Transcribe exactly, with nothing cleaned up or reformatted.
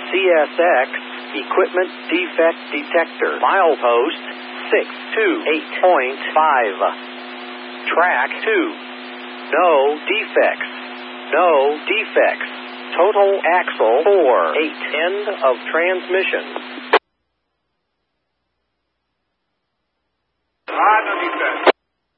C S X, Equipment Defect Detector. Milepost six two eight point five. Track two. No defects. No defects. Total axle four eight. End of transmission.